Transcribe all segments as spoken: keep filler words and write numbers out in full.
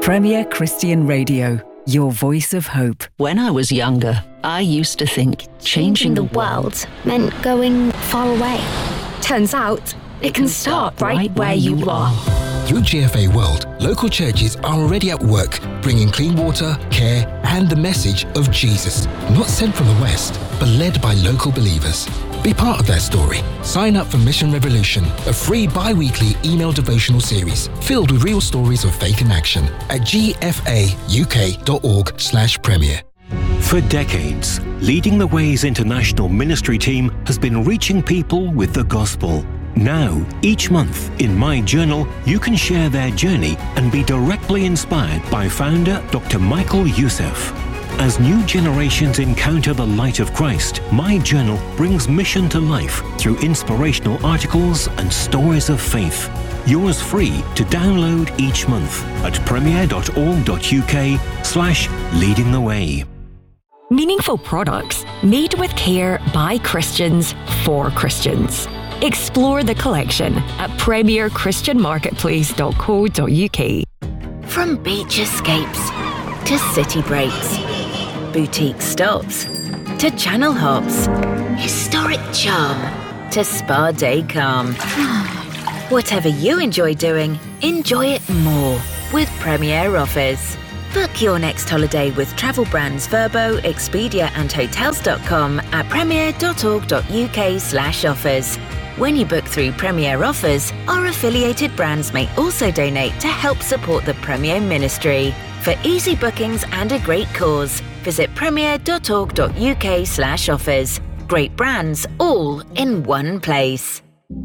Premier Christian Radio, your voice of hope. When I was younger, I used to think changing the world meant going far away. Turns out, it can start right where you are. Through G F A World, local churches are already at work, bringing clean water, care, and the message of Jesus. Not sent from the West, but led by local believers. Be part of their story. Sign up for Mission Revolution, a free bi-weekly email devotional series filled with real stories of faith in action at g f a u k dot org slash premier. For decades, Leading the Way's international ministry team has been reaching people with the gospel. Now, each month, in My Journal, you can share their journey and be directly inspired by founder Doctor Michael Youssef. As new generations encounter the light of Christ, My Journal brings mission to life through inspirational articles and stories of faith. Yours free to download each month at premier dot org dot u k slash leading the way. Meaningful products made with care by Christians for Christians. Explore the collection at premier christian marketplace dot co dot u k. From beach escapes to city breaks, boutique stops to channel hops, historic charm to spa day calm. Whatever you enjoy doing, enjoy it more with Premier Offers. Book your next holiday with travel brands Verbo, Expedia and Hotels dot com at premier dot org dot u k slash offers. When you book through Premier Offers, our affiliated brands may also donate to help support the Premier ministry. For easy bookings and a great cause, visit premier dot org dot u k slash offers. Great brands all in one place.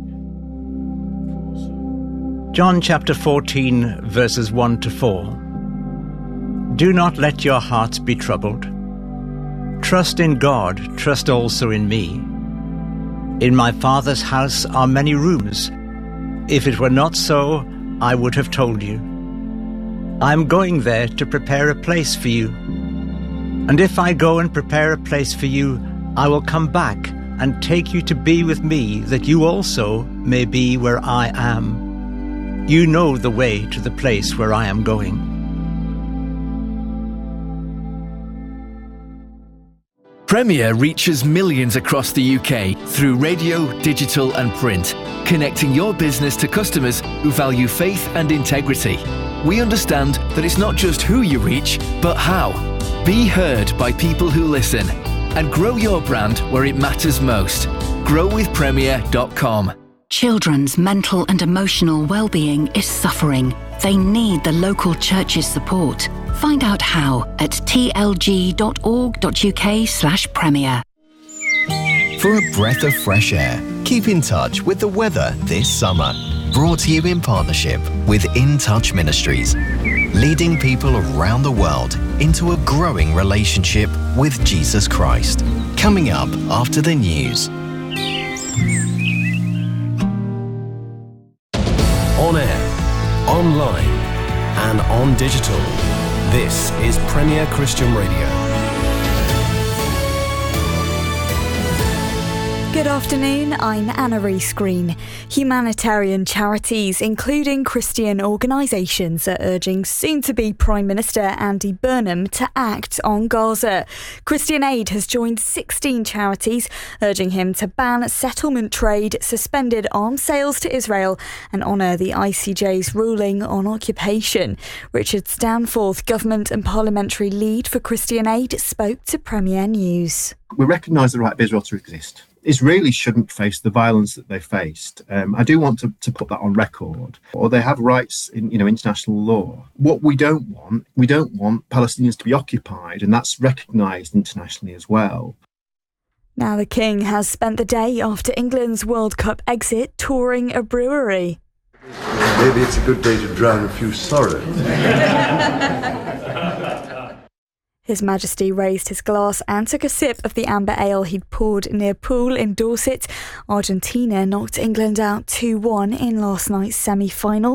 John chapter fourteen, verses one to four. Do not let your hearts be troubled. Trust in God, trust also in me. In my Father's house are many rooms. If it were not so, I would have told you. I am going there to prepare a place for you. And if I go and prepare a place for you, I will come back and take you to be with me, that you also may be where I am. You know the way to the place where I am going. Premier reaches millions across the U K through radio, digital and print, connecting your business to customers who value faith and integrity. We understand that it's not just who you reach, but how. Be heard by people who listen and grow your brand where it matters most. grow with premier dot com. Children's mental and emotional well-being is suffering. They need the local church's support. Find out how at t l g dot org dot u k slash premier. For a breath of fresh air, keep in touch with the weather this summer. Brought to you in partnership with In Touch Ministries, leading people around the world into a growing relationship with Jesus Christ. Coming up after the news. On air, online, and on digital. This is Premier Christian Radio. Good afternoon, I'm Anna Rees-Green. Humanitarian charities, including Christian organisations, are urging soon-to-be Prime Minister Andy Burnham to act on Gaza. Christian Aid has joined sixteen charities, urging him to ban settlement trade, suspended arms sales to Israel and honour the I C J's ruling on occupation. Richard Stanforth, Government and Parliamentary Lead for Christian Aid, spoke to Premier News. We recognise the right of Israel to exist. Israelis shouldn't face the violence that they faced. Um, I do want to, to put that on record. Or they have rights in, you know, international law. What we don't want, we don't want Palestinians to be occupied, and that's recognised internationally as well. Now the King has spent the day after England's World Cup exit touring a brewery. Maybe it's a good day to drown a few sorrows. His Majesty raised his glass and took a sip of the amber ale he'd poured near Poole in Dorset. Argentina knocked England out two one in last night's semi-final.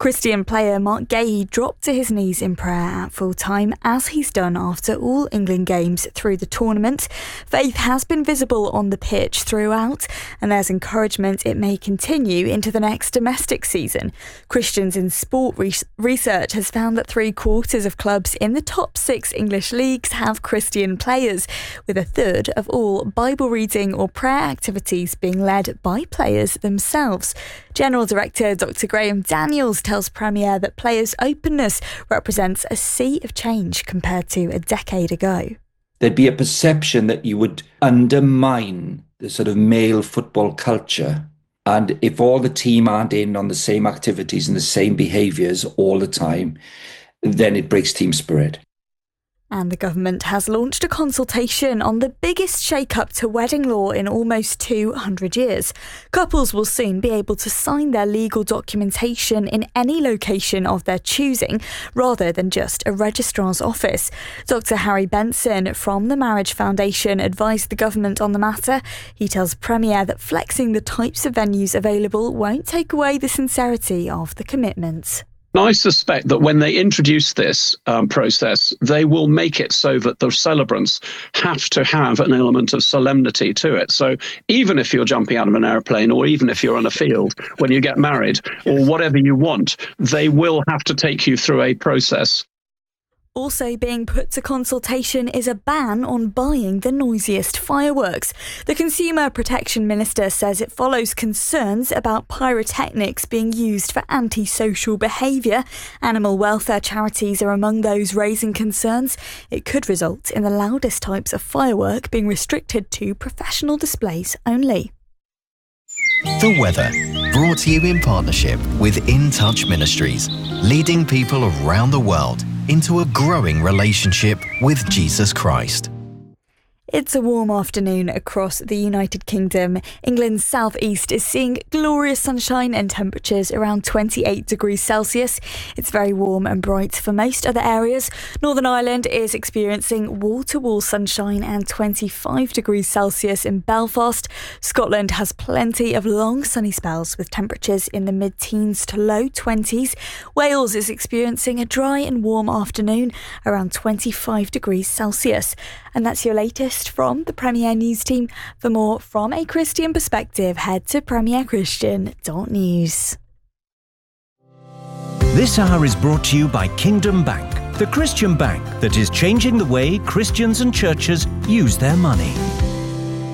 Christian player Mark Gahey dropped to his knees in prayer at full time, as he's done after all England games through the tournament. Faith has been visible on the pitch throughout, and there's encouragement it may continue into the next domestic season. Christians in Sport re- research has found that three quarters of clubs in the top six English leagues have Christian players, with a third of all Bible reading or prayer activities being led by players themselves. General Director Doctor Graham Daniels tells Premier that players' openness represents a sea of change compared to a decade ago. There'd be a perception that you would undermine the sort of male football culture. And if all the team aren't in on the same activities and the same behaviours all the time, then it breaks team spirit. And the government has launched a consultation on the biggest shake-up to wedding law in almost two hundred years. Couples will soon be able to sign their legal documentation in any location of their choosing, rather than just a registrar's office. Doctor Harry Benson from the Marriage Foundation advised the government on the matter. He tells Premier that flexing the types of venues available won't take away the sincerity of the commitment. I suspect that when they introduce this um, process, they will make it so that the celebrants have to have an element of solemnity to it. So even if you're jumping out of an airplane, or even if you're in a field when you get married, or whatever you want, they will have to take you through a process. Also being put to consultation is a ban on buying the noisiest fireworks. The Consumer Protection Minister says it follows concerns about pyrotechnics being used for antisocial behaviour. Animal welfare charities are among those raising concerns. It could result in the loudest types of firework being restricted to professional displays only. The weather, brought to you in partnership with In Touch Ministries, leading people around the world into a growing relationship with Jesus Christ. It's a warm afternoon across the United Kingdom. England's southeast is seeing glorious sunshine and temperatures around twenty-eight degrees Celsius. It's very warm and bright for most other areas. Northern Ireland is experiencing wall-to-wall sunshine and twenty-five degrees Celsius in Belfast. Scotland has plenty of long sunny spells with temperatures in the mid-teens to low twenties. Wales is experiencing a dry and warm afternoon around twenty-five degrees Celsius. And that's your latest from the Premier News team. For more from a Christian perspective, head to premier christian dot news. This hour is brought to you by Kingdom Bank, the Christian bank that is changing the way Christians and churches use their money.